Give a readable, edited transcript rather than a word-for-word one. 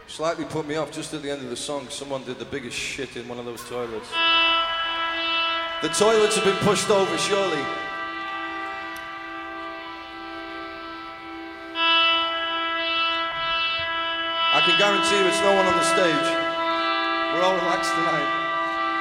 Slightly put me off just at the end of the song. Someone did the biggest shit in one of those toilets. The toilets have been pushed over, surely. I can guarantee you it's no one on the stage. We're all relaxed tonight.